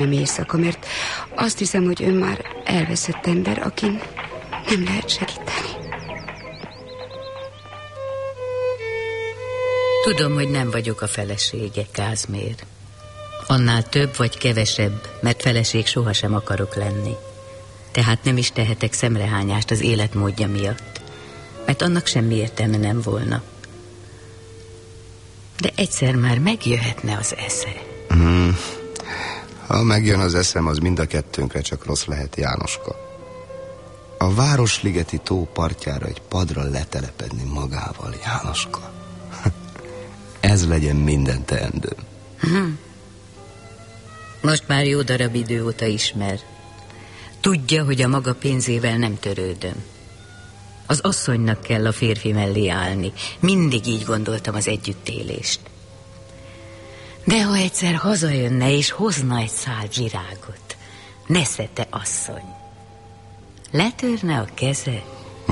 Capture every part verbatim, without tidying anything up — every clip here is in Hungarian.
nem éjszaka, mert azt hiszem, hogy ön már elveszett ember, akin nem lehet segíteni. Tudom, hogy nem vagyok a felesége, Kázmér. Annál több vagy kevesebb, mert feleség sohasem akarok lenni. Tehát nem is tehetek szemrehányást az életmódja miatt, mert annak semmi értelme nem volna. De egyszer már megjöhetne az esze. Hmm. Ha megjön az eszem, az mind a kettőnkre csak rossz lehet, Jánoska. A Városligeti tó partjára egy padra letelepedni magával, Jánoska. Ez legyen minden teendőm. Hmm. Most már jó darab idő óta ismer. Tudja, hogy a maga pénzével nem törődöm. Az asszonynak kell a férfi mellé állni. Mindig így gondoltam az együttélést. De ha egyszer hazajönne és hozna egy szál virágot, nesze te asszony, letörne a keze?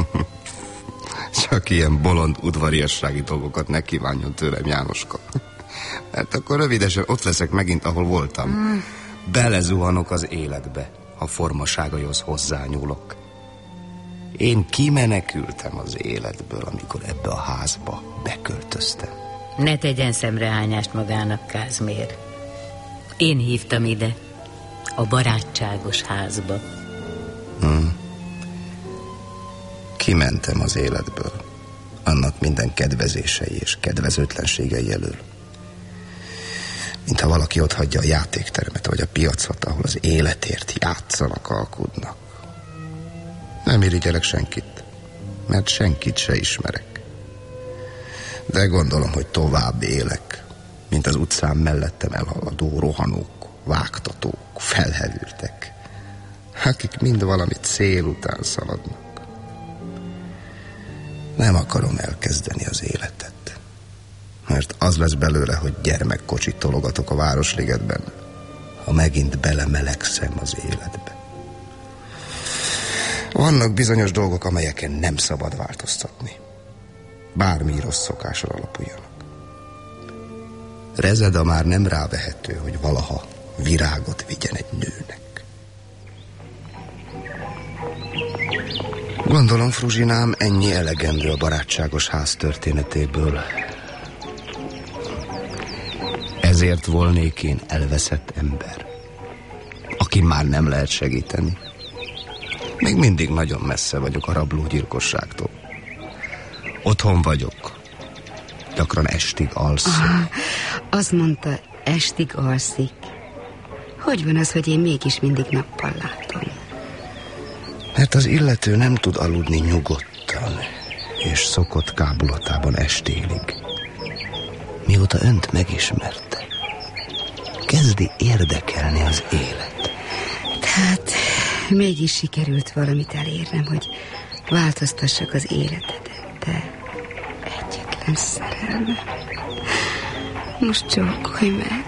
Csak ilyen bolond udvariassági dolgokat ne kívánjon tőlem, Jánoska. Mert akkor rövidesen ott leszek megint, ahol voltam. Mm. Belezuhanok az életbe, ha formaságaihoz hozzányúlok. Én kimenekültem az életből, amikor ebbe a házba beköltöztem. Ne tegyen szemrehányást magának, Kázmér. Én hívtam ide, a barátságos házba. Hmm. Kimentem az életből, annak minden kedvezései és kedvezőtlenségei elől. Mintha valaki ott hagyja a játéktermet vagy a piacot, ahol az életért játszanak, alkudnak. Nem irigyelek senkit, mert senkit se ismerek. De gondolom, hogy tovább élek, mint az utcán mellettem elhaladó rohanók, vágtatók, felhevültek, akik mind valami cél után szaladnak. Nem akarom elkezdeni az életet, mert az lesz belőle, hogy gyermekkocsit tologatok a Városligetben, ha megint belemelegszem az életbe. Vannak bizonyos dolgok, amelyeken nem szabad változtatni, bármi rossz szokáson alapuljanak. Rezeda már nem rávehető, hogy valaha virágot vigyen egy nőnek. Gondolom, Fruzsinám, ennyi elegendő a barátságos ház történetéből. Ezért volnék én elveszett ember, aki már nem lehet segíteni. Még mindig nagyon messze vagyok a rablógyilkosságtól. Otthon vagyok. Gyakran estig alszom. Ah, azt mondta, estig alszik. Hogy van az, hogy én mégis mindig nappal látom? Mert az illető nem tud aludni nyugodtan, és szokott kábulatában estélig. Mióta önt megismerte, kezdi érdekelni az élet. Tehát mégis sikerült valamit elérnem, hogy változtassak az életedet, de egyetlen szerelme. Most csókolj meg.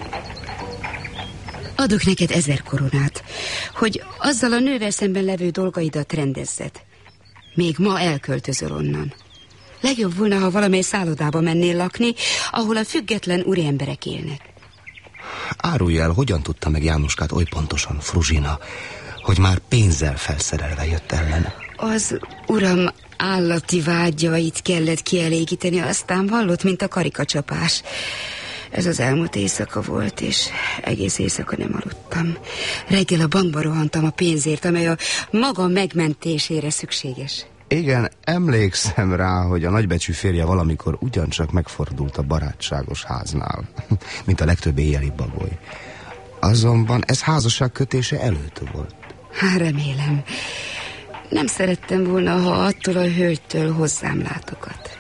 Adok neked ezer koronát, hogy azzal a nővel szemben levő dolgaidat rendezzed. Még ma elköltözöl onnan. Legjobb volna, ha valamely szállodába mennél lakni, ahol a független úriemberek élnek. Árulj el, hogyan tudta meg Jánoskát oly pontosan, Fruzsina, hogy már pénzzel felszerelve jött ellene? Az uram állati vágyait kellett kielégíteni, aztán vallott, mint a karikacsapás. Ez az elmúlt éjszaka volt, és egész éjszaka nem aludtam. Reggel a bankba rohantam a pénzért, amely a maga megmentésére szükséges. Igen, emlékszem rá, hogy a nagybecsű férje valamikor ugyancsak megfordult a barátságos háznál, mint a legtöbb éjjeli bagoly. Azonban ez házasság kötése előtt volt. Há, remélem. Nem szerettem volna, ha attól a hölgytől hozzám látogat.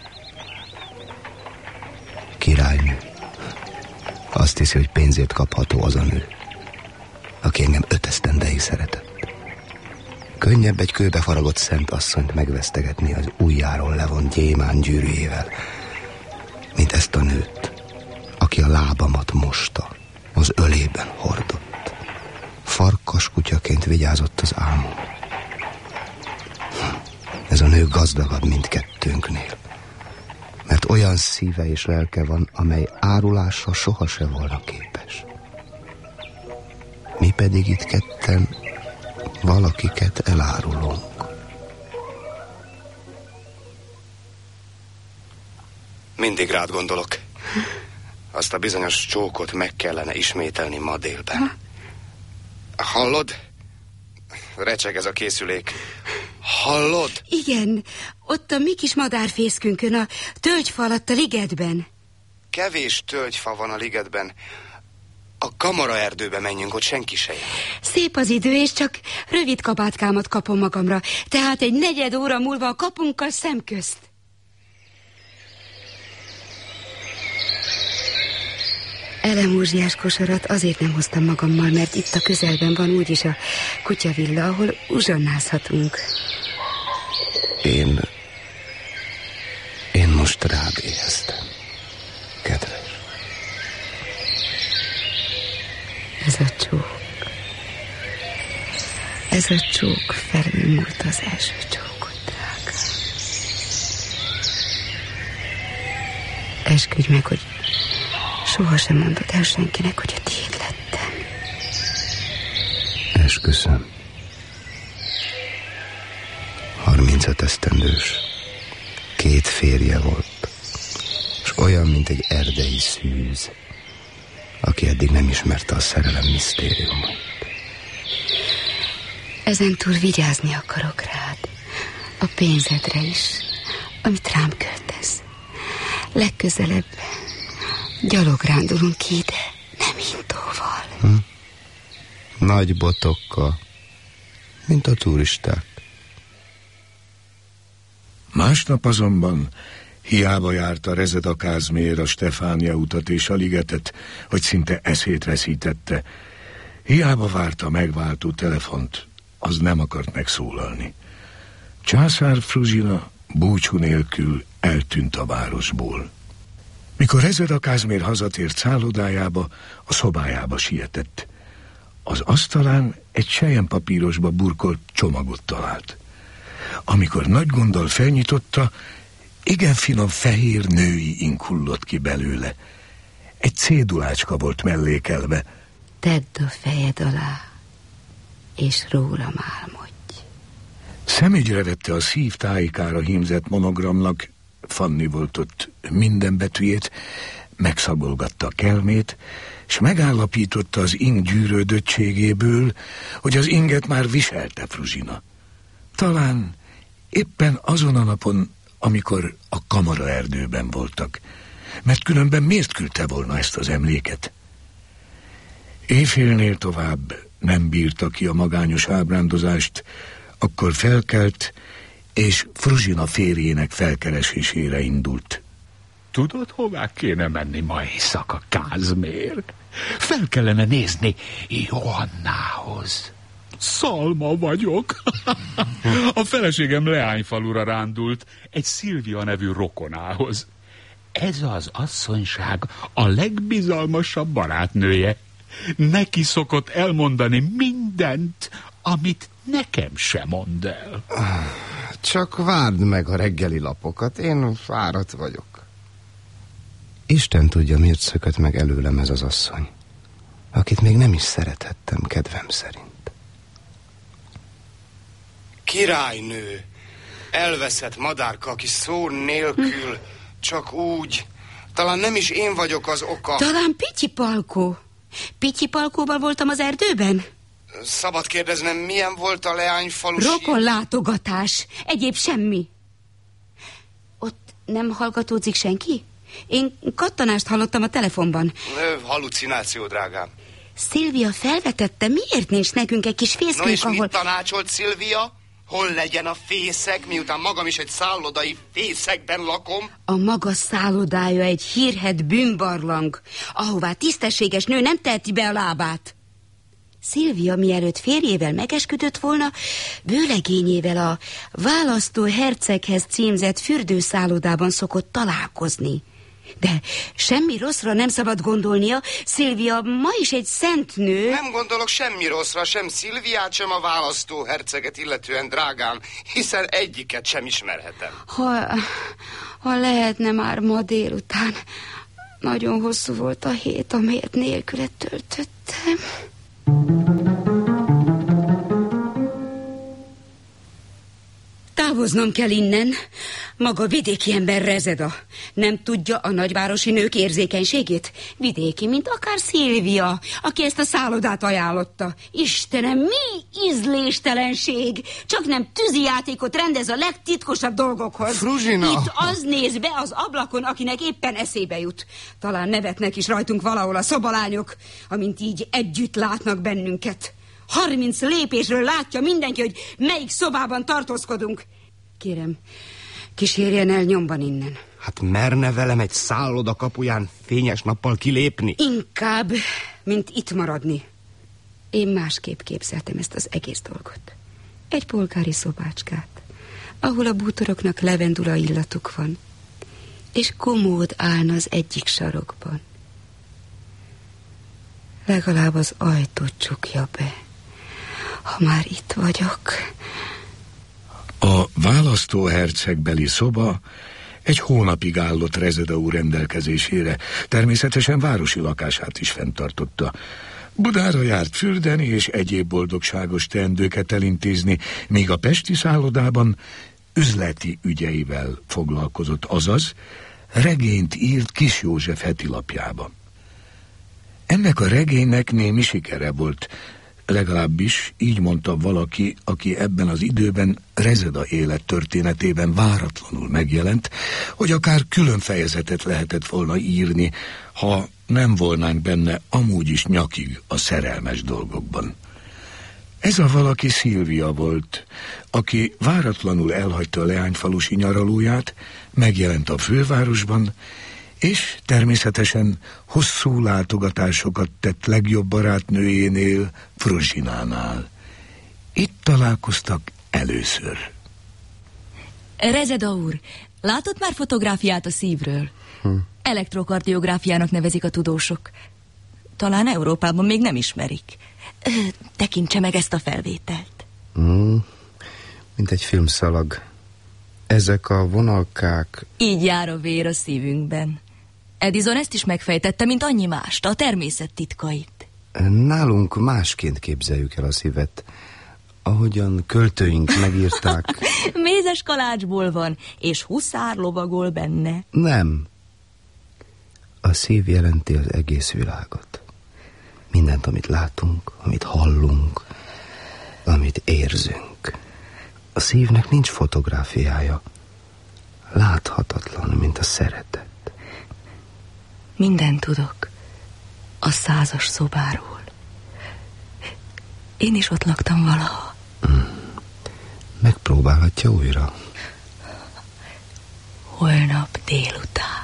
Királynő. Azt hiszi, hogy pénzért kapható az a nő, aki engem öt esztendeig szeretett. Könnyebb egy kőbe faragott szent asszonyt megvesztegetni az ujjáról levont gyémánt gyűrűjével, mint ezt a nőt, aki a lábamat mosta, az ölében hordott. Farkas kutyaként vigyázott az álmom. Ez a nő gazdagabb mindkettőnknél, mert olyan szíve és lelke van, amely árulásra sohasem volna képes. mi pedig itt ketten valakiket elárulunk. Mindig rád gondolok. Azt a bizonyos csókot meg kellene ismételni ma délben. Hallod? Recseg ez a készülék. Hallod? Igen, ott a mi kis madárfészkünkön, a tölgyfa alatt a ligetben. Kevés tölgyfa van a ligetben. A kamaraerdőbe menjünk, ott senki se jár. Szép az idő, és csak rövid kabátkámat kapom magamra. Tehát egy negyed óra múlva a kapunkkal szemközt. Elemúzsiás kosarat azért nem hoztam magammal, mert itt a közelben van úgyis a kutyavilla, ahol uzsonnázhatunk. Én... Én most rád éheztem. Kedves. Ez a csók. Ez a csók felülmúlt az első csókot, drága. Esküdj meg, hogy sohasem mondod el senkinek, hogy a tiéd lettem. Esküszöm. Harmincöt esztendős. Két férje volt, és olyan, mint egy erdei szűz, aki eddig nem ismerte a szerelem misztériumot. Ezentúl vigyázni akarok rád, a pénzedre is, amit rám költesz. Legközelebb gyalog rándulunk ide, nem hintóval. Hm? Nagy botokkal, mint a turisták. Másnap azonban hiába járta Rezeda Kázmér a Stefánia utat és a ligetet, hogy szinte eszét veszítette. Hiába várta a megváltó telefont, az nem akart megszólalni. Császár Fruzsina búcsú nélkül eltűnt a városból. Mikor Rezeda Kázmér hazatért szállodájába, a szobájába sietett. Az asztalán egy selyempapírosba burkolt csomagot talált. Amikor nagy gonddal felnyitotta, igen finom fehér női ink hullott ki belőle. Egy cédulácska volt mellékelve. Tedd a fejed alá, és rólam álmodj. Szemügyre vette a szív tájikára hímzett monogramnak, Fanni volt ott minden betűjét, megszagolgatta a kelmét, és megállapította az ing gyűrődöttségéből, hogy az inget már viselte Fruzsina. Talán éppen azon a napon, amikor a kamaraerdőben voltak, mert különben miért küldte volna ezt az emléket? Éjfélnél tovább nem bírta ki a magányos ábrándozást, akkor felkelt, és Fruzsina férjének felkeresésére indult. Tudod, hová kéne menni ma éjszaka, Kázmér? Fel kellene nézni Johannához. Szalma vagyok. A feleségem Leányfalura rándult egy Szilvia nevű rokonához. Ez az asszonyság a legbizalmasabb barátnője. Neki szokott elmondani mindent, amit nekem sem mond el. Csak várd meg a reggeli lapokat, én fáradt vagyok. Isten tudja, miért szökött meg előlem ez az asszony, akit még nem is szerethettem, kedvem szerint. Királynő, elveszett madárka, aki szó nélkül, csak úgy. Talán nem is én vagyok az oka. Talán Pityi Palkó. Pityi Palkóban voltam az erdőben? Szabad kérdeznem, milyen volt a Leányfalusi... Rokon látogatás, egyéb semmi. Ott nem hallgatódzik senki? Én kattanást hallottam a telefonban. Halucináció, drágám. Szilvia felvetette, miért nincs nekünk egy kis fészkünk, no és ahol... mit tanácsolt Szilvia? Hol legyen a fészek, miután magam is egy szállodai fészekben lakom? A maga szállodája egy hírhedt bűnbarlang, ahová tisztességes nő nem teheti be a lábát. Szilvia mielőtt férjével megesküdött volna, vőlegényével a Választó herceghez címzett fürdőszállodában szokott találkozni. De semmi rosszra nem szabad gondolnia, Szilvia ma is egy szent nő. Nem gondolok semmi rosszra, sem Szilviát, sem a Választó herceget illetően, drágám, hiszen egyiket sem ismerhetem. Ha, ha lehetne már ma délután, nagyon hosszú volt a hét, amelyet nélküle töltöttem. Távoznom kell innen. Maga vidéki ember Rezeda. Nem tudja a nagyvárosi nők érzékenységét? Vidéki, mint akár Szilvia, aki ezt a szállodát ajánlotta. Istenem, mi ízléstelenség! Csak nem tűzijátékot rendez a legtitkosabb dolgokhoz. Fruzsina! Itt az néz be az ablakon, akinek éppen eszébe jut. Talán nevetnek is rajtunk valahol a szobalányok, amint így együtt látnak bennünket. Harminc lépésről látja mindenki, hogy melyik szobában tartózkodunk. Kérem, kísérjen el nyomban innen. Hát merne velem egy szálloda kapuján fényes nappal kilépni? Inkább, mint itt maradni. Én másképp képzeltem ezt az egész dolgot. Egy polgári szobácskát, ahol a bútoroknak levendula illatuk van, és komód állna az egyik sarokban. Legalább az ajtót csukja be, ha már itt vagyok. A választóhercegbeli szoba egy hónapig állott Rezeda úr rendelkezésére, természetesen városi lakását is fenntartotta. Budára járt fürdeni és egyéb boldogságos teendőket elintézni, míg a pesti szállodában üzleti ügyeivel foglalkozott, azaz regényt írt Kis József heti lapjában. Ennek a regénynek némi sikere volt, legalábbis így mondta valaki, aki ebben az időben Rezeda élettörténetében váratlanul megjelent, hogy akár külön fejezetet lehetett volna írni, ha nem volnánk benne amúgy is nyakig a szerelmes dolgokban. Ez a valaki Szilvia volt, aki váratlanul elhagyta a leányfalusi nyaralóját, megjelent a fővárosban, és természetesen hosszú látogatásokat tett legjobb barátnőjénél, Fruzsinánál. Itt találkoztak először. Rezeda úr, látott már fotográfiát a szívről? Hm. Elektrokardiográfiának nevezik a tudósok. Talán Európában még nem ismerik. Tekintse meg ezt a felvételt. Mm, mint egy filmszalag. Ezek a vonalkák... Így jár a vér a szívünkben. Edison ezt is megfejtette, mint annyi mást, a természet titkait. Nálunk másként képzeljük el a szívet. Ahogyan költőink megírták... Mézes kalácsból van, és huszár lovagol benne. Nem. A szív jelenti az egész világot. Mindent, amit látunk, amit hallunk, amit érzünk. A szívnek nincs fotográfiája. Láthatatlan, mint a szeretet. Mindent tudok a százas szobáról. Én is ott laktam valaha. Hmm. Megpróbálhatja újra. Holnap délután.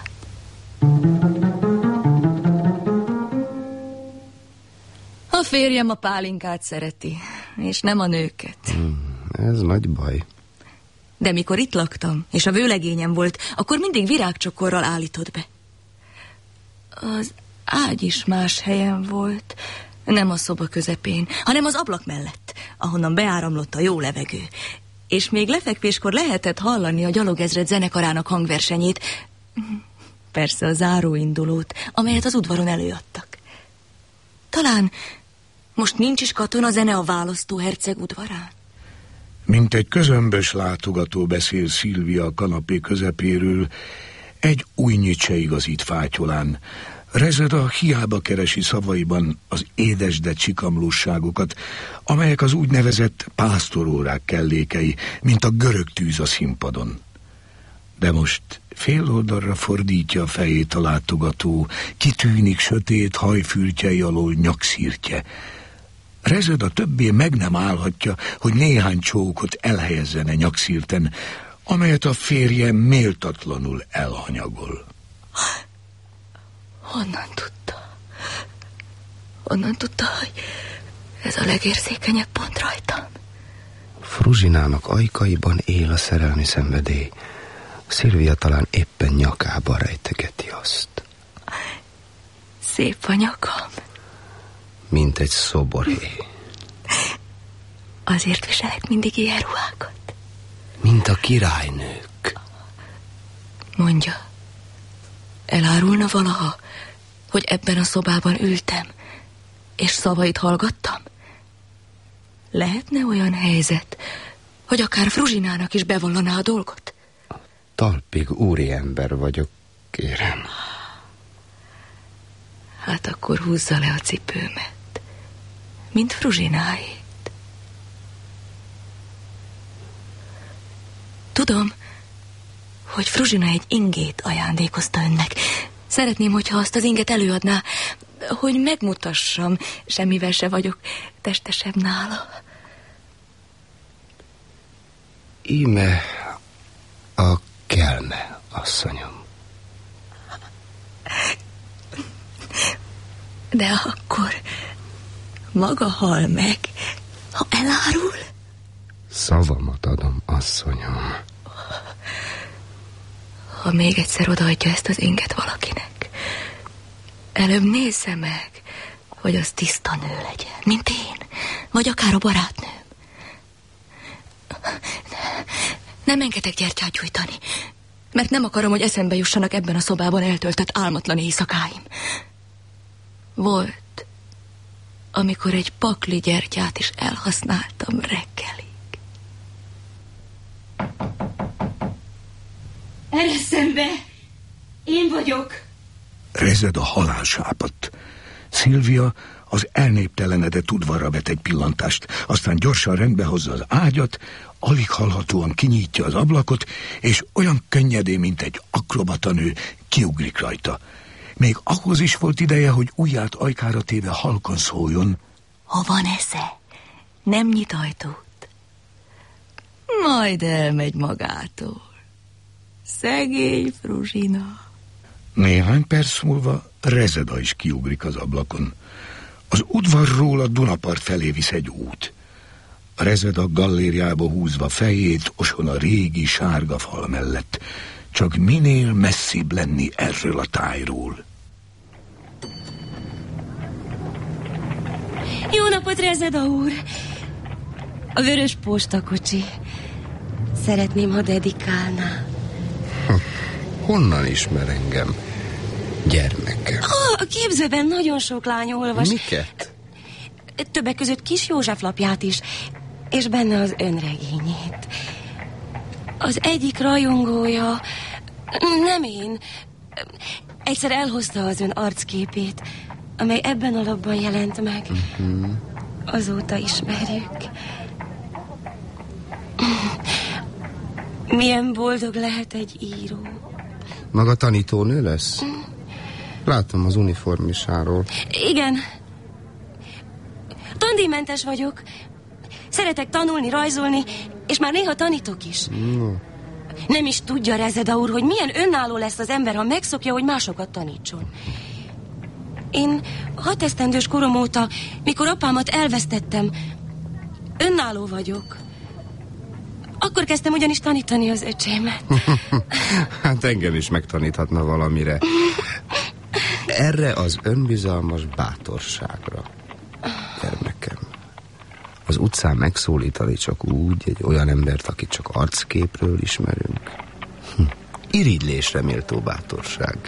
A férjem a pálinkát szereti, és nem a nőket. Hmm, ez nagy baj. De mikor itt laktam, és a vőlegényem volt, akkor mindig virágcsokorral állított be. Az ágy is más helyen volt, nem a szoba közepén, hanem az ablak mellett, ahonnan beáramlott a jó levegő. És még lefekvéskor lehetett hallani a gyalogezred zenekarának hangversenyét, persze a záróindulót, amelyet az udvaron előadtak. Talán most nincs is katonazene a választóherceg udvarán? Mint egy közömbös látogató beszél Szilvia a kanapé közepéről, egy újnyit se igazít fátyolán. Rezeda hiába keresi szavaiban az édes, de csikamlóságokat, amelyek az úgynevezett pásztorórák kellékei, mint a görög tűz a színpadon. De most fél oldalra fordítja a fejét a látogató, kitűnik sötét hajfürtjei alól nyakszírtje. Rezeda többé meg nem állhatja, hogy néhány csókot elhelyezzen a nyakszírten, amelyet a férje méltatlanul elhanyagol. Honnan tudta? Honnan tudta, hogy ez a legérzékenyebb pont rajtam? Fruzsinának ajkaiban él a szerelmi szenvedély. Szilvia talán éppen nyakába rejtegeti azt. Szép a nyakam. Mint egy szoboré. Azért viselek mindig ilyen ruhákat. Mint a királynők. Mondja, elárulna valaha, hogy ebben a szobában ültem, és szavait hallgattam? Lehetne olyan helyzet, hogy akár Fruzsinának is bevallaná a dolgot. Talpig úriember vagyok, kérem. Hát akkor húzza le a cipőmet, mint Fruzsináét. Tudom, hogy Fruzsina egy ingét ajándékozta önnek. Szeretném, hogyha azt az inget előadná, hogy megmutassam, semmivel se vagyok testesebb nála. Íme a kelme, asszonyom. De akkor maga hal meg, ha elárul? Szavamat adom, asszonyom. Ha még egyszer odaadja ezt az inget valakinek, előbb nézze meg, hogy az tiszta nő legyen, mint én, vagy akár a barátnőm. Nem engedek gyertyát gyújtani, mert nem akarom, hogy eszembe jussanak ebben a szobában eltöltött álmatlan éjszakáim. Volt, amikor egy pakli gyertyát is elhasználtam reggelig. Eresszen be! Én vagyok! Rezed a halál sápadt. Szilvia az elnéptelenedett udvarra vet egy pillantást, aztán gyorsan rendbe hozza az ágyat, alig hallhatóan kinyitja az ablakot, és olyan könnyedén, mint egy akrobatanő, kiugrik rajta. Még ahhoz is volt ideje, hogy ujját ajkára téve halkan szóljon. Ha van esze, nem nyit ajtót. Majd elmegy magától. Szegény Fruzsina. Néhány perc múlva Rezeda is kiugrik az ablakon. Az udvarról a Dunapart felé visz egy út. A Rezeda gallériába húzva fejét oson a régi sárga fal mellett. Csak minél messzibb lenni erről a tájról. Jó napot, Rezeda úr! A vörös postakocsi. Szeretném, ha dedikálná. Hm. Honnan ismer engem, gyermekem? Oh, a képzőben nagyon sok lány olvas. Miket? Többek között Kis József lapját is, és benne az önregényét. Az egyik rajongója, nem én, egyszer elhozta az ön arcképét, amely ebben a lapban jelent meg. Uh-huh. Azóta ismerjük. Milyen boldog lehet egy író. Maga tanítónő lesz? Látom az uniformisáról. Igen. Tandíjmentes vagyok. Szeretek tanulni, rajzolni, és már néha tanítok is. No. Nem is tudja Rezeda úr, hogy milyen önálló lesz az ember, ha megszokja, hogy másokat tanítson. Én hat esztendős korom óta, mikor apámat elvesztettem, önálló vagyok. Akkor kezdtem ugyanis tanítani az öcsémet. Hát engem is megtaníthatna valamire. Erre az önbizalmas bátorságra, gyermekem. Az utcán megszólítani csak úgy egy olyan embert, akit csak arcképről ismerünk. Hm. Irigylésre méltó bátorság.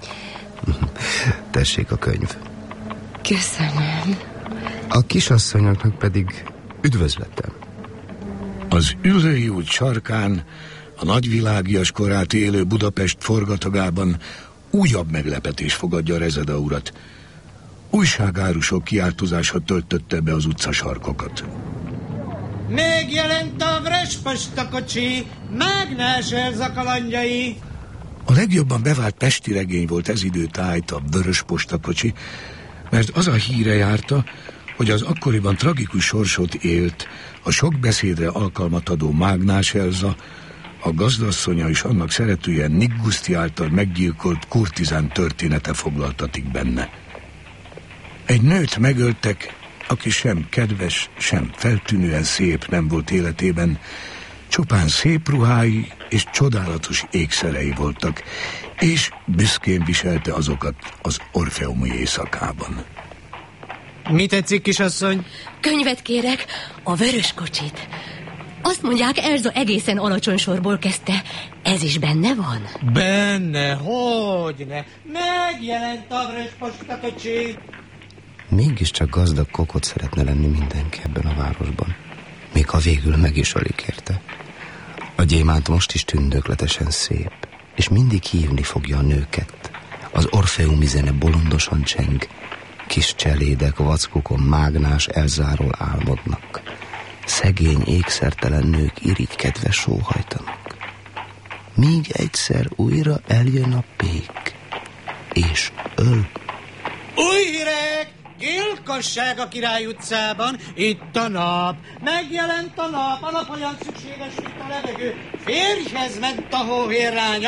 Tessék a könyv. Köszönöm. A kisasszonyoknak pedig üdvözletem. Az Üllői út sarkán, a nagyvilágias korát élő Budapest forgatagában újabb meglepetés fogadja Rezeda urat. Újságárusok kiáltozása töltötte be az utcasarkokat. Megjelent a vörös postakocsi, Mágnás Elza kalandjai. A legjobban bevált pesti regény volt ez idő tájt a Vörös postakocsi, mert az a híre járta, hogy az akkoriban tragikus sorsot élt a sok beszédre alkalmat adó Mágnás Elza, a gazdasszonya és annak szeretője Nick Guszti által meggyilkolt kurtizán története foglaltatik benne. Egy nőt megöltek, aki sem kedves, sem feltűnően szép nem volt életében, csupán szép ruhái és csodálatos ékszerei voltak, és büszkén viselte azokat az orfeumi éjszakában. Mi tetszik, kisasszony? Könyvet kérek, a vörös kocsit. Azt mondják, Elza egészen alacsony sorból kezdte. Ez is benne van? Benne, hogyne. Megjelent a vörös postakocsi. Mégiscsak gazdag kokot szeretne lenni mindenki ebben a városban. még ha végül meg is ölik érte. A gyémánt most is tündökletesen szép, és mindig hívni fogja a nőket. Az orfeumi zene bolondosan cseng, kis cselédek vackokon mágnás elzáról álmodnak. Szegény ékszertelen nők irigykedve sóhajtanak. Míg egyszer újra eljön a pék, és öl. Új hírek! Gyilkosság a Király utcában, itt a nap. Megjelent a nap, a nap olyan szükséges, mint a levegő. Férjhez ment a hóhérránya.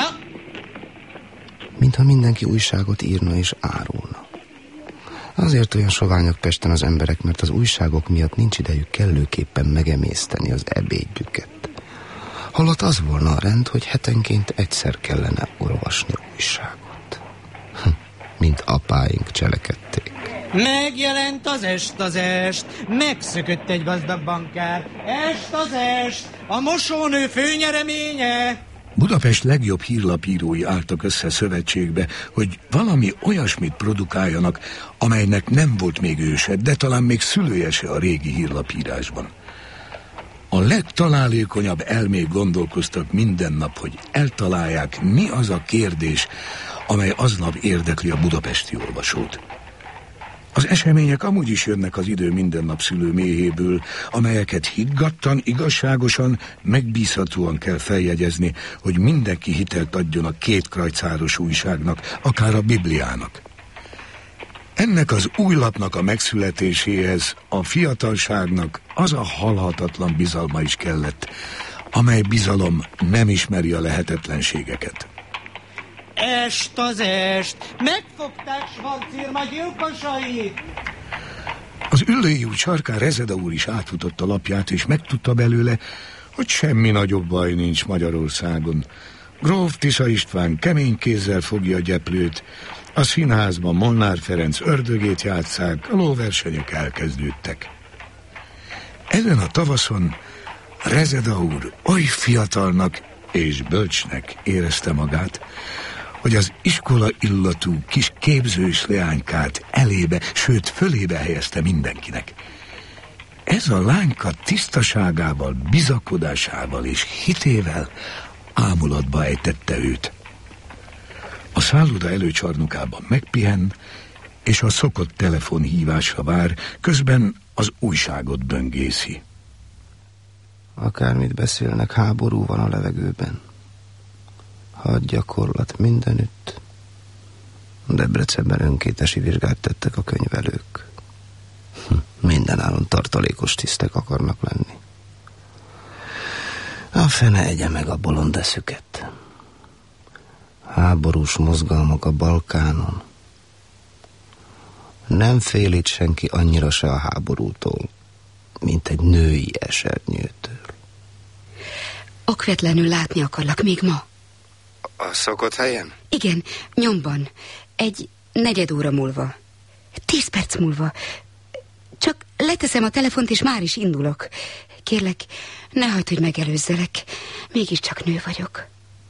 Mintha mindenki újságot írna és árulna. Azért olyan soványak Pesten az emberek, mert az újságok miatt nincs idejük kellőképpen megemészteni az ebédjüket. Holott az volna a rend, hogy hetenként egyszer kellene olvasni újságot. Hm, mint apáink cselekedték. Megjelent az est az est, megszökött egy gazdag bankár. Est az est, a mosónő főnyereménye. Budapest legjobb hírlapírói álltak össze szövetségbe, hogy valami olyasmit produkáljanak, amelynek nem volt még őse, de talán még szülője se a régi hírlapírásban. A legtalálékonyabb elmék gondolkoztak minden nap, hogy eltalálják, mi az a kérdés, amely aznap érdekli a budapesti olvasót. Az események amúgy is jönnek az idő minden nap szülő méhéből, amelyeket higgadtan, igazságosan, megbízhatóan kell feljegyezni, hogy mindenki hitelt adjon a két krajcáros újságnak, akár a Bibliának. Ennek az új lapnak a megszületéséhez a fiatalságnak az a halhatatlan bizalma is kellett, amely bizalom nem ismeri a lehetetlenségeket. Est az est, megfogták Schwarzirma gyilkosait. Az Üllői út sarkán Rezeda úr is átfutott a lapját, és megtudta belőle, hogy semmi nagyobb baj nincs Magyarországon. Gróf Tisza István kemény kézzel fogja a gyeplőt, a színházban Molnár Ferenc ördögét játsszák, a lóversenyek elkezdődtek. Ezen a tavaszon Rezeda úr oly fiatalnak és bölcsnek érezte magát, hogy az iskola illatú kis képzős leánykát elébe, sőt fölébe helyezte mindenkinek. Ez a lányka tisztaságával, bizakodásával és hitével ámulatba ejtette őt. A szálloda előcsarnokában megpihen, és a szokott telefonhívásra vár, közben az újságot böngészi. Akármit beszélnek, háború van a levegőben. Hadgyakorlat mindenütt. Debrecenben önkéntesi vizsgát tettek a könyvelők. Mindenáron tartalékos tisztek akarnak lenni. A fene egye meg a bolond eszüket. Háborús mozgalmak a Balkánon. Nem fél itt senki annyira se a háborútól, mint egy női esernyőtől. Okvetlenül látni akarlak még ma. A szokott helyen? Igen, nyomban. Egy negyed óra múlva. Tíz perc múlva. Csak leteszem a telefont, és már is indulok. Kérlek, ne hagyd, hogy megelőzzelek. Mégiscsak nő vagyok.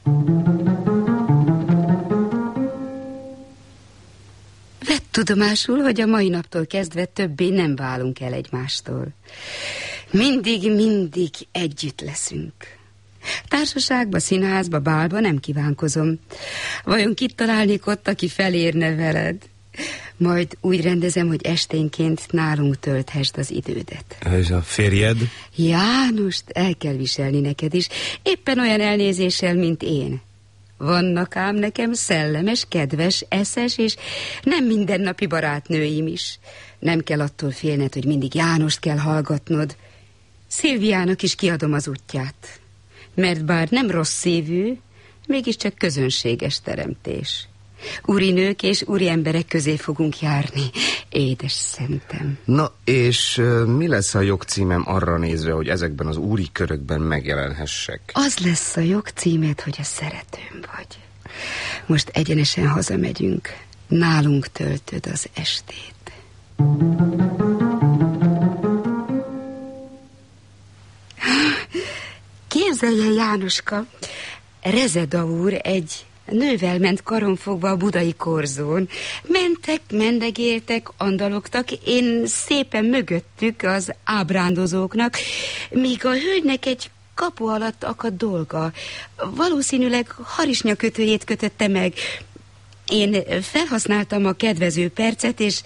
Vedd tudomásul, hogy a mai naptól kezdve többé nem válunk el egymástól. Mindig, mindig együtt leszünk. Társaságba, színházba, bálba nem kívánkozom. Vajon kit találnék ott, aki felérne veled? Majd úgy rendezem, hogy esténként nálunk tölthesd az idődet. Ez a férjed? Jánost el kell viselni neked is, éppen olyan elnézéssel, mint én. Vannak ám nekem szellemes, kedves, eszes és nem mindennapi barátnőim is. Nem kell attól félned, hogy mindig Jánost kell hallgatnod. Szilviának is kiadom az útját. Mert bár nem rossz szívű, mégiscsak közönséges teremtés. Úrinők és úri emberek közé fogunk járni, édes szentem. Na, és uh, mi lesz a jogcímem arra nézve, hogy ezekben az úri körökben megjelenhessek? Az lesz a jogcímed, hogy a szeretőm vagy. Most egyenesen hazamegyünk, nálunk töltöd az estét. Képzelje, Jánoska, Rezeda úr egy Nővel ment karonfogva a budai korzón. Mentek, mendegéltek, andalogtak, én szépen mögöttük az ábrándozóknak, míg a hölgynek egy kapu alatt akadt dolga. Valószínűleg harisnyakötőjét kötötte meg. Én felhasználtam a kedvező percet, és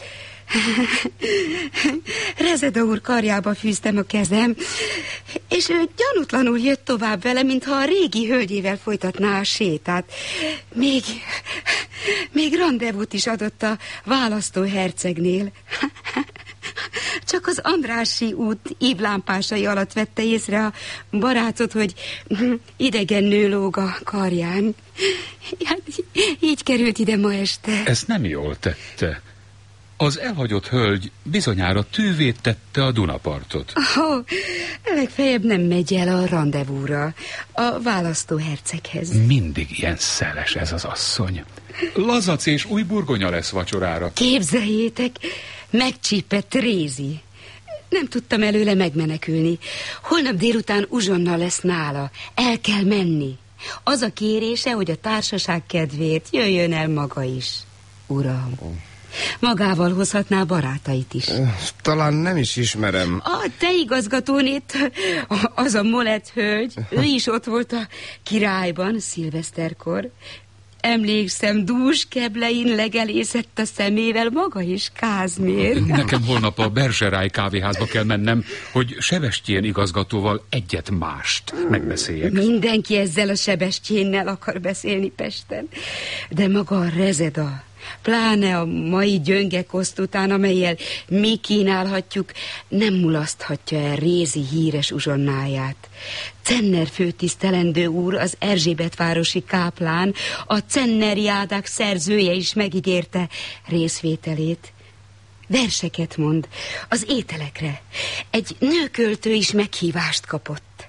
Rezeda úr karjába fűztem a kezem, és ő gyanútlanul jött tovább vele, mintha a régi hölgyével folytatná a sétát. Még, még rendezvút is adott a választóhercegnél. Csak az Andrássy út ívlámpásai alatt vette észre a barátot, hogy idegen nő lóg a karján. Hát, így került ide ma este. Ezt nem jól tette. Az elhagyott hölgy bizonyára tűvét tette a Dunapartot. Oh, legfeljebb nem megy el a rendezvúra, a választóherceghez. Mindig ilyen szeles ez az asszony. Lazac és új burgonya lesz vacsorára. Képzeljétek, megcsípett Rézi. Nem tudtam előle megmenekülni. Holnap délután uzsonnal lesz nála. El kell menni. Az a kérése, hogy a társaság kedvéért jöjjön el maga is. Uram, magával hozhatná barátait is. Talán nem is ismerem. A te igazgatónét, az a Molett hölgy, ő is ott volt a királyban szilveszterkor. Emlékszem, dús keblein legelészett a szemével maga is, Kázmér. Nekem holnap a Bergeráj kávéházba kell mennem, hogy Sebestyén igazgatóval egyet mást megbeszéljek. Mindenki ezzel a Sebestyénnel akar beszélni Pesten. De maga a Rezeda, pláne a mai gyönge koszt után, amellyel mi kínálhatjuk, nem mulaszthatja el Rézi híres uzsonnáját. Cenner főtisztelendő úr, az Erzsébetvárosi káplán, a Cenneriádák szerzője is megígérte részvételét. Verseket mond az ételekre. Egy nőköltő is meghívást kapott.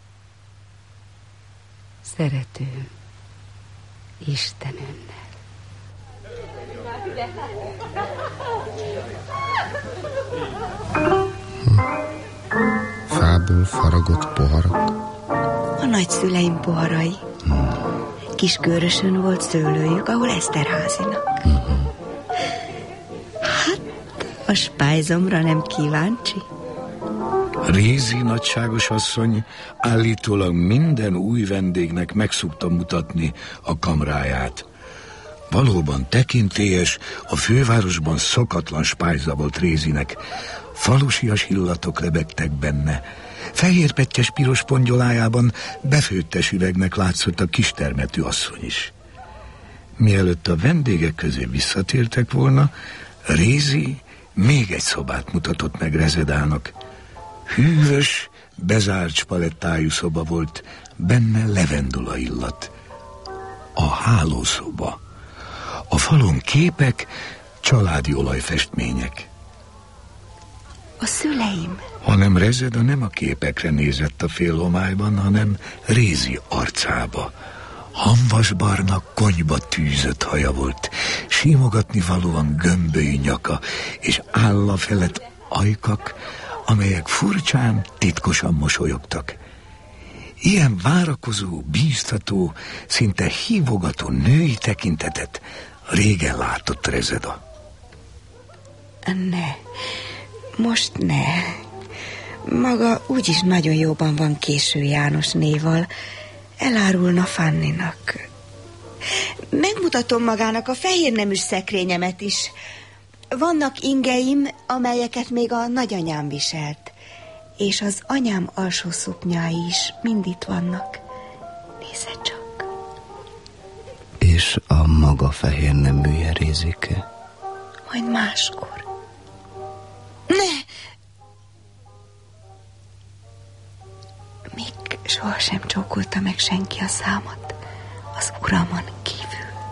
Szeretőm, Istenömmel. Fából faragott poharak. A nagyszüleim poharai. Hmm. Kiskörösön volt szőlőjük, ahol Eszterházinak. Hmm. Hát, a spájzomra nem kíváncsi? Rézi nagyságos asszony állítólag minden új vendégnek meg szokta mutatni a kamráját. Valóban tekintélyes, a fővárosban szokatlan spájza volt Rézinek. Falusias illatok lebegtek benne. Fehérpettyes piros pongyolájában befőttes üvegnek látszott a kistermetű asszony is. Mielőtt a vendégek közé visszatértek volna, Rézi még egy szobát mutatott meg Rezedának. Hűvös, bezárt spalettájú szoba volt, benne levendula illat. A hálószoba. A falon képek, családi olajfestmények. A szüleim. Hanem Rezeda nem a képekre nézett a félhomályban, hanem Rézi arcába. Hamvasbarna, konyba tűzött haja volt, simogatni valóan gömbölyű nyaka, és álla felett ajkak, amelyek furcsán, titkosan mosolyogtak. Ilyen várakozó, bíztató, szinte hívogató női tekintetet régen látott Rezeda. Ne, most ne. Maga úgyis nagyon jóban van Késő János néval. Elárulna Fanninak. Megmutatom magának a fehér neműs szekrényemet is. Vannak ingeim, amelyeket még a nagyanyám viselt. És az anyám alsó szoknyái is mind itt vannak. Nézze csak. És a maga fehér neműje, Rézike? Majd máskor. Ne! Még sohasem csókolta meg senki a számat az uramon kívül.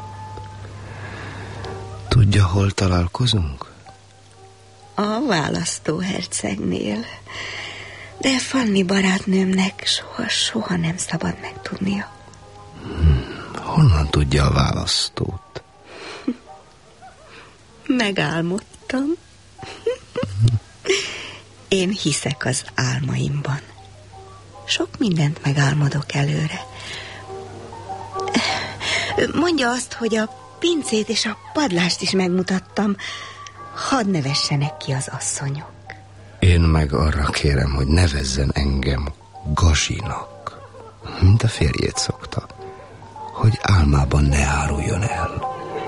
Tudja, hol találkozunk? A választóhercegnél. De Fanni barátnőmnek soha-soha nem szabad megtudnia. Hmm, honnan tudja a választót? Megálmodtam. Én hiszek az álmaimban. Sok mindent megálmodok előre. Mondja azt, hogy a pincét és a padlást is megmutattam. Hadd nevessenek ki az asszonyok. Én meg arra kérem, hogy nevezzen engem Gazinak, mint a férjét szokta, hogy álmában ne áruljon el.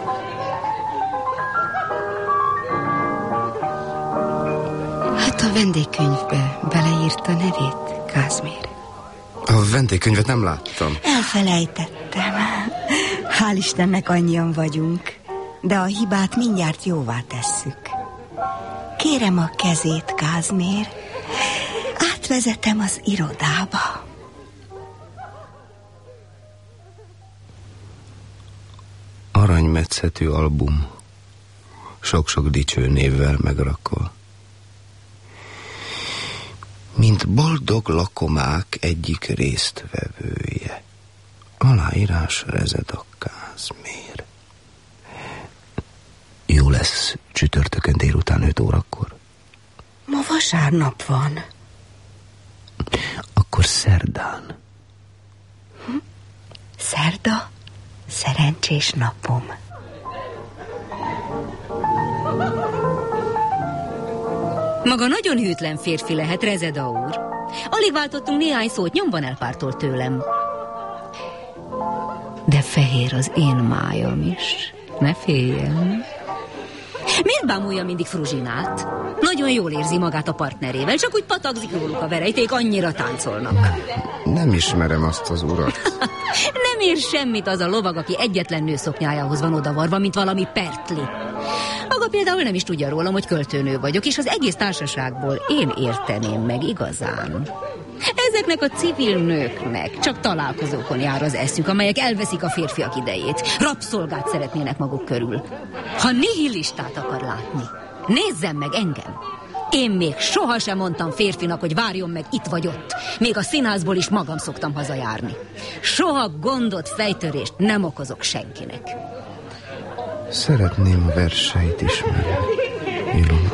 Hát a vendégkönyvbe beleírta nevét, Kázmér. A vendégkönyvet nem láttam. Elfelejtettem. Hál' Istennek annyian vagyunk, de a hibát mindjárt jóvá tesszük. Kérem a kezét, Kázmér. Átvezetem az irodába. Aranymetszetű album, sok-sok dicső névvel megrakva. Mint boldog lakomák egyik résztvevője. Aláírás Rezeda Kázmér. Jó lesz csütörtökön délután öt órakor. Ma vasárnap van. Akkor szerdán. Hm? Szerda? Szerencsés napom. Maga nagyon hűtlen férfi lehet, Rezeda úr. Alig váltottunk néhány szót, nyomban elpártolt tőlem. De fehér az én májam is. Ne féljen. Miért bámulja mindig Fruzsinát? Nagyon jól érzi magát a partnerével, csak úgy patakzik róluk a verejték, annyira táncolnak. Nem ismerem azt az urat. Nem ér semmit az a lovag, aki egyetlen nőszoknyájához van odavarva, mint valami pertli. Maga például nem is tudja rólam, hogy költőnő vagyok, és az egész társaságból én érteném meg igazán. Ezeknek a civil nőknek csak találkozókon jár az eszük, amelyek elveszik a férfiak idejét. Rabszolgát szeretnének maguk körül. Ha nihilistát akar látni, nézzen meg engem. Én még sohasem mondtam férfinak, hogy várjon meg itt vagy ott. Még a színházból is magam szoktam hazajárni. Soha gondot, fejtörést nem okozok senkinek. Szeretném a verseit ismerni, Ilona.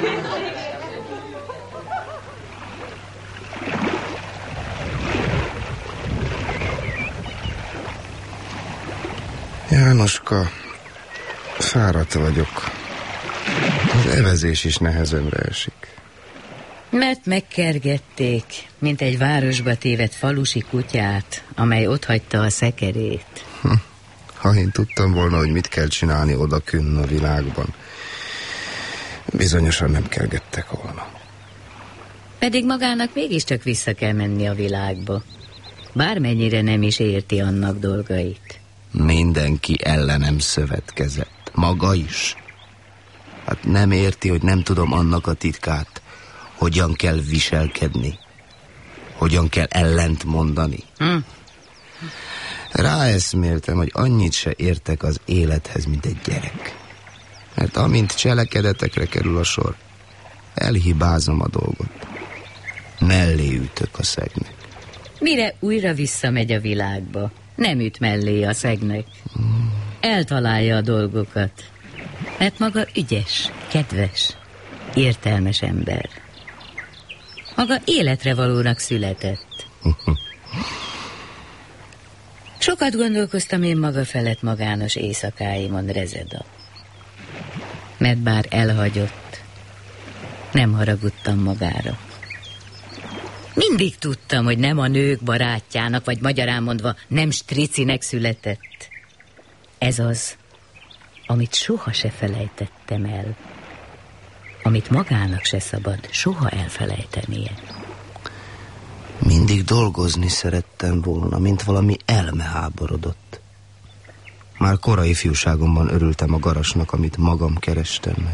Jánoska, fáradt vagyok. Az evezés is nehezemre esik. Mert megkergették, mint egy városba tévedt falusi kutyát, amely otthagyta a szekerét. Hm. Ha én tudtam volna, hogy mit kell csinálni odakünn a világban, bizonyosan nem kergettek volna. Pedig magának mégiscsak vissza kell menni a világba. Bármennyire nem is érti annak dolgait. Mindenki ellenem szövetkezett. Maga is. Hát nem érti, hogy nem tudom annak a titkát, hogyan kell viselkedni, hogyan kell ellent mondani. Hm. Ráeszméltem, hogy annyit se értek az élethez, mint egy gyerek. Mert amint cselekedetekre kerül a sor, elhibázom a dolgot. Mellé ütök a szegnek. Mire újra visszamegy a világba, nem üt mellé a szegnek. Eltalálja a dolgokat. Mert maga ügyes, kedves, értelmes ember. Maga életre valónak született. Sokat gondolkoztam én maga felett magános éjszakáimon, Rezeda. Mert bár elhagyott, nem haragudtam magára. Mindig tudtam, hogy nem a nők barátjának, vagy magyarán mondva nem stricinek született. Ez az, amit soha se felejtettem el. Amit magának se szabad soha elfelejtenie. Mindig dolgozni szerettem volna, mint valami elmeháborodott. Már korai fiúságomban örültem a garasnak, amit magam kerestem meg.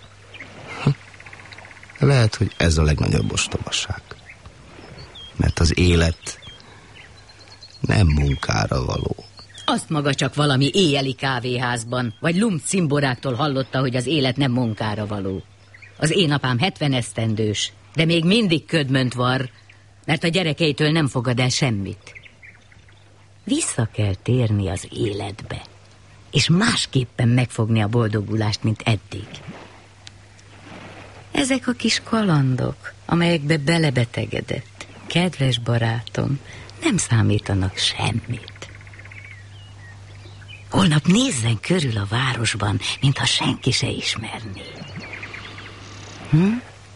Lehet, hogy ez a legnagyobb ostobaság. Mert az élet nem munkára való. Azt maga csak valami éjjeli kávéházban, vagy lump cimboráktól hallotta, hogy az élet nem munkára való. Az én apám hetven esztendős, de még mindig ködmönt var, mert a gyerekeitől nem fogad el semmit. Vissza kell térni az életbe, és másképpen megfogni a boldogulást, mint eddig. Ezek a kis kalandok, amelyekbe belebetegedett, kedves barátom, nem számítanak semmit. Holnap nézzen körül a városban, mintha senki se ismerné. Hm?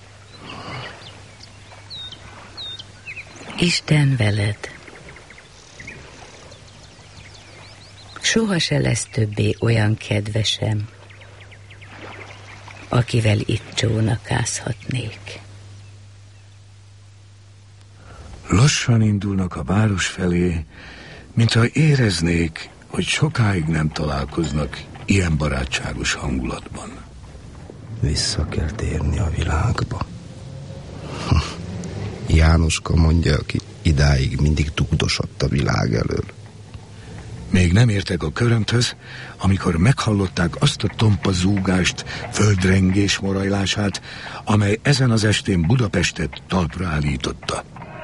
Isten veled. Soha se lesz többé olyan kedvesem, akivel itt csónakázhatnék. Lassan indulnak a város felé, mintha éreznék, hogy sokáig nem találkoznak ilyen barátságos hangulatban. Vissza kell térni a világba. Jánoska mondja, aki idáig mindig dugdosott a világ elől. Még nem értek a körömthöz, amikor meghallották azt a tompa zúgást, földrengés morajlását, amely ezen az estén Budapestet talpra állította.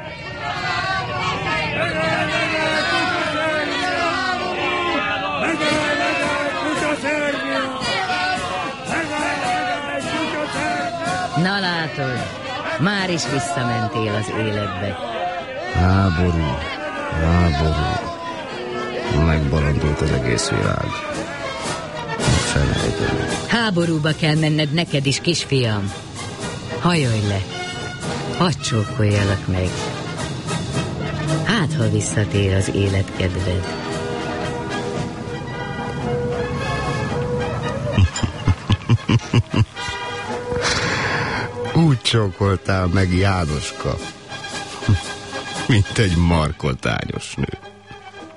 Na látod, már is visszamentél az életbe. Háború, háború. Megbalandult az egész világ. Felejtem. Háborúba kell menned neked is, kisfiam. Hajolj le, hadd csókoljalak meg. Hát, ha visszatér az életkedved. Úgy csókoltál meg, Jánoska, mint egy markoltányos nő.